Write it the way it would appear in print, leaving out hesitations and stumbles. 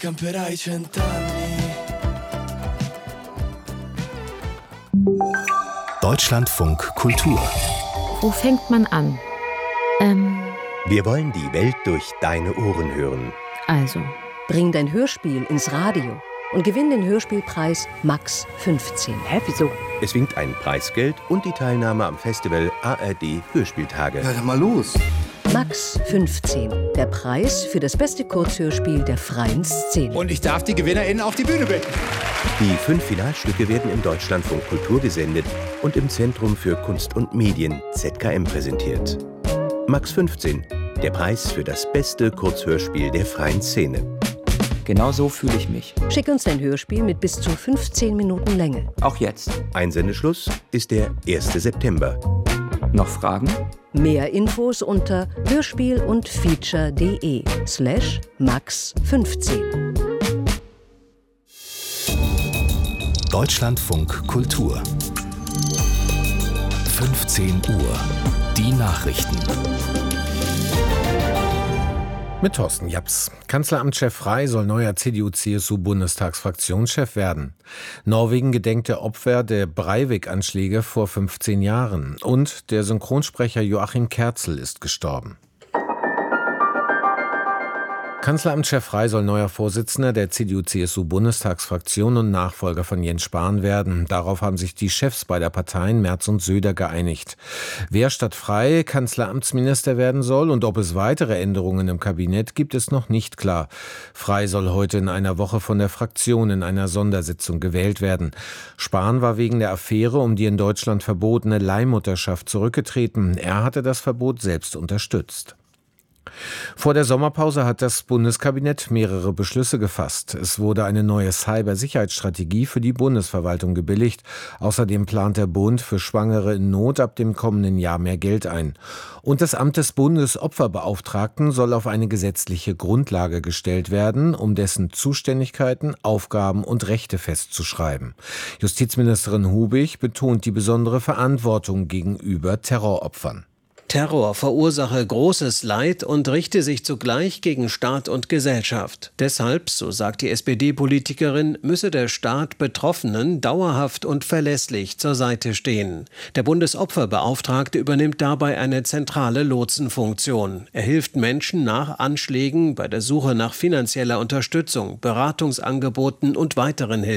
camperai 100 anni. Deutschlandfunk Kultur. Wo fängt man an? Wir wollen die Welt durch deine Ohren hören. Also, Bring dein Hörspiel ins Radio und gewinn den Hörspielpreis Max 15. hä, wieso? Es winkt ein Preisgeld und die Teilnahme am Festival ARD Hörspieltage. Ja, dann mal los. Max 15, der Preis für das beste Kurzhörspiel der freien Szene. Und ich darf die GewinnerInnen auf die Bühne bitten. Die 5 Finalstücke werden im Deutschlandfunk Kultur gesendet und im Zentrum für Kunst und Medien ZKM präsentiert. Max 15, der Preis für das beste Kurzhörspiel der freien Szene. Genau so fühle ich mich. Schick uns dein Hörspiel mit bis zu 15 Minuten Länge. Auch jetzt. Einsendeschluss ist der 1. September. Noch Fragen? Mehr Infos unter hörspielundfeature.de/max15. Deutschlandfunk Kultur. 15 Uhr. Die Nachrichten. Mit Thorsten Japs. Kanzleramtschef Frey soll neuer CDU-CSU-Bundestagsfraktionschef werden. Norwegen gedenkt der Opfer der Breivik-Anschläge vor 15 Jahren. Und der Synchronsprecher Joachim Kerzel ist gestorben. Kanzleramtschef Frey soll neuer Vorsitzender der CDU-CSU-Bundestagsfraktion und Nachfolger von Jens Spahn werden. Darauf haben sich die Chefs beider Parteien, Merz und Söder, geeinigt. Wer statt Frey Kanzleramtsminister werden soll und ob es weitere Änderungen im Kabinett gibt, ist noch nicht klar. Frey soll heute in einer Woche von der Fraktion in einer Sondersitzung gewählt werden. Spahn war wegen der Affäre um die in Deutschland verbotene Leihmutterschaft zurückgetreten. Er hatte das Verbot selbst unterstützt. Vor der Sommerpause hat das Bundeskabinett mehrere Beschlüsse gefasst. Es wurde eine neue Cybersicherheitsstrategie für die Bundesverwaltung gebilligt. Außerdem plant der Bund für Schwangere in Not ab dem kommenden Jahr mehr Geld ein. Und das Amt des Bundesopferbeauftragten soll auf eine gesetzliche Grundlage gestellt werden, um dessen Zuständigkeiten, Aufgaben und Rechte festzuschreiben. Justizministerin Hubig betont die besondere Verantwortung gegenüber Terroropfern. Terror verursache großes Leid und richte sich zugleich gegen Staat und Gesellschaft. Deshalb, so sagt die SPD-Politikerin, müsse der Staat Betroffenen dauerhaft und verlässlich zur Seite stehen. Der Bundesopferbeauftragte übernimmt dabei eine zentrale Lotsenfunktion. Er hilft Menschen nach Anschlägen bei der Suche nach finanzieller Unterstützung, Beratungsangeboten und weiteren Hilfen.